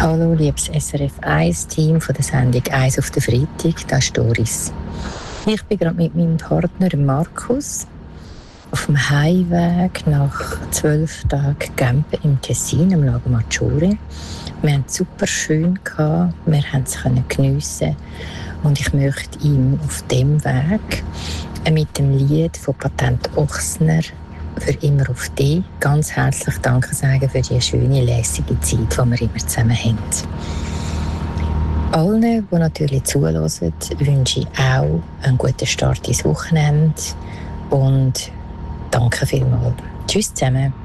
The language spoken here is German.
Hallo, liebes SRF 1-Team von der Sendung «1 auf den Freitag», das ist Doris. Ich bin gerade mit meinem Partner Markus auf dem Heimweg nach 12 Tagen Campen im Tessin, im Lago Maggiore. Wir hatten es super schön, wir konnten es geniessen und ich möchte ihm auf dem Weg mit dem Lied von Patent Ochsner «Für immer auf dich» ganz herzlich Danke sagen für die schöne, lässige Zeit, die wir immer zusammen haben. Allen, die natürlich zuhören, wünsche ich auch einen guten Start ins Wochenende und danke vielmals. Tschüss zusammen.